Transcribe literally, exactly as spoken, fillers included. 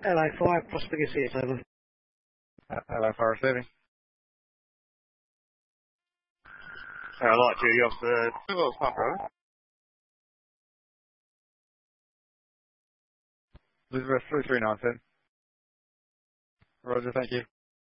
L A five, Prospect City seven. Uh, hello, fire receiving. Uh, light duty off the two volts pump, brother. Elizabeth three three nine ten. Roger, thank you.